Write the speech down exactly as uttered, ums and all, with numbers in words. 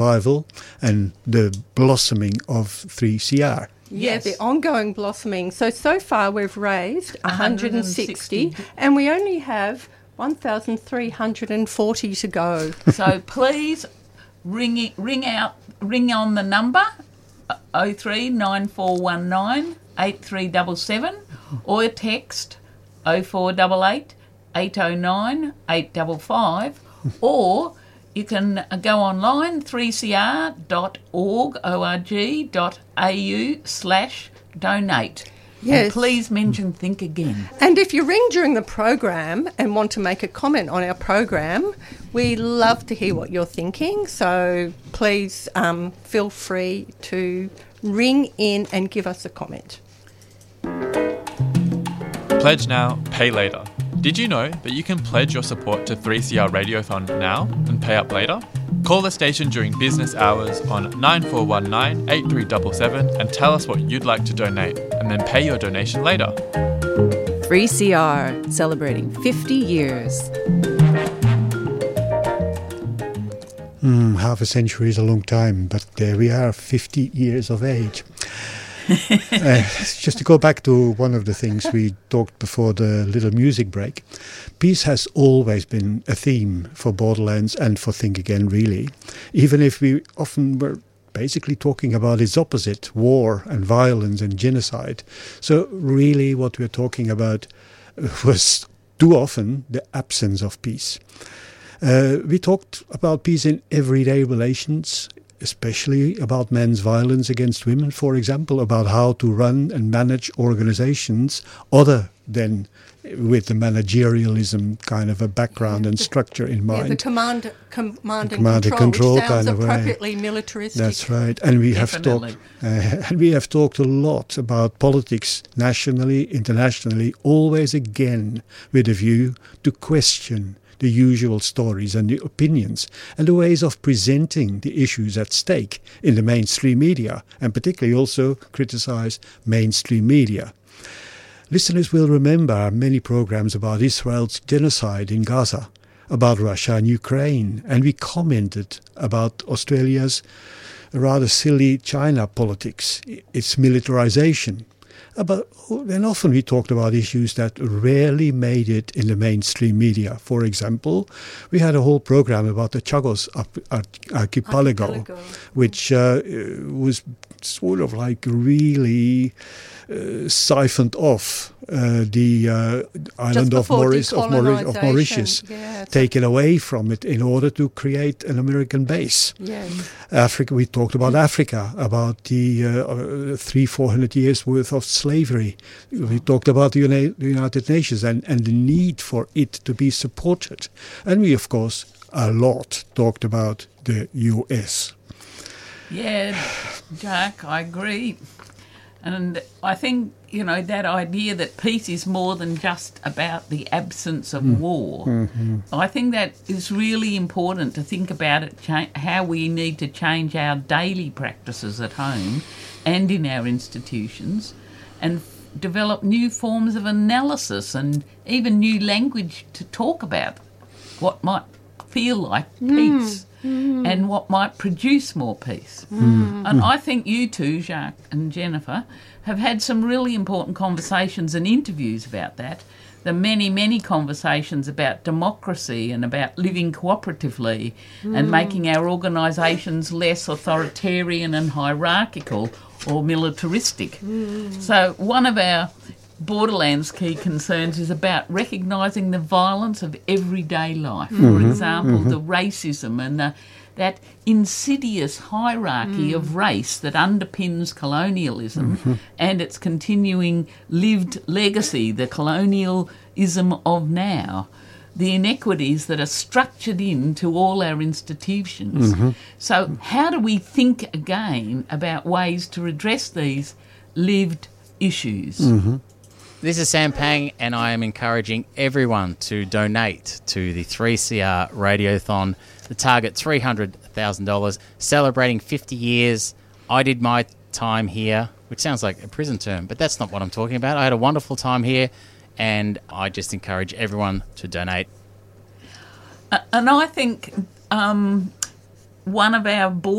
revival and the blossoming of three C R. Yeah, Yes. the ongoing blossoming. So, so far we've raised one hundred sixty, one hundred sixty. and we only have one thousand three hundred forty to go. So please ring it, ring out, ring on the number oh three nine four one nine eight three seven seven or text oh four eight eight eight oh nine eight five five, or you can go online three c r dot org dot a u slash donate. Yes. And please mention Think Again. And if you ring during the program and want to make a comment on our program, we love to hear what you're thinking. So please um, feel free to ring in and give us a comment. Pledge now, pay later. Did you know that you can pledge your support to three C R Radiothon now and pay up later? Call the station during business hours on nine four one nine eight three seven seven and tell us what you'd like to donate, and then pay your donation later. three C R, celebrating fifty years. Mm, half a century is a long time, but there we are, fifty years of age. uh, just to go back to one of the things we talked before the little music break, peace has always been a theme for Borderlands and for Think Again, really, even if we often were basically talking about its opposite, war and violence and genocide. So really what we're talking about was too often the absence of peace. Uh, we talked about peace in everyday relations, especially about men's violence against women, for example, about how to run and manage organizations other than with the managerialism kind of a background and structure in mind. Yeah, the command, command, The and command and control, control which sounds kind of way. appropriately militaristic. That's right. And we have Definitely. talked uh, and we have talked a lot about politics nationally, internationally, always again with a view to question the usual stories and the opinions and the ways of presenting the issues at stake in the mainstream media, and particularly also criticize mainstream media. Listeners will remember many programs about Israel's genocide in Gaza, about Russia and Ukraine, and we commented about Australia's rather silly China politics, its militarization. About, and often we talked about issues that rarely made it in the mainstream media. For example, we had a whole program about the Chagos archipelago, Archipelago. which uh, was sort of like really uh, siphoned off uh, the uh, island of, before Maurice, of, Mauri- of decolonisation. Mauritius, Yeah, it's taken away from it in order to create an American base. Yes. Africa, we talked about Africa, about the uh, uh, three, four hundred years worth of slavery. We talked about the, Uni- the United Nations and, and the need for it to be supported. And we, of course, a lot talked about the U S. Yeah, Jack, I agree. And I think, you know, that idea that peace is more than just about the absence of war. Mm-hmm. I think that is really important to think about it, cha- how we need to change our daily practices at home and in our institutions, and f- develop new forms of analysis and even new language to talk about what might feel like peace. Mm. And what might produce more peace. Mm. And I think you two, Jacques and Jennifer, have had some really important conversations and interviews about that. The many, many conversations about democracy and about living cooperatively mm. and making our organisations less authoritarian and hierarchical or militaristic. Mm. So one of our Borderlands key concerns is about recognising the violence of everyday life. Mm-hmm. For example, mm-hmm. the racism and the, that insidious hierarchy mm. of race that underpins colonialism mm-hmm. and its continuing lived legacy, the colonialism of now, the inequities that are structured into all our institutions. Mm-hmm. So how do we think again about ways to address these lived issues? Mm-hmm. This is Sam Pang, and I am encouraging everyone to donate to the three C R Radiothon. The target, three hundred thousand dollars, celebrating fifty years. I did my time here, which sounds like a prison term, but that's not what I'm talking about. I had a wonderful time here, and I just encourage everyone to donate. Uh, and I think um, one of our board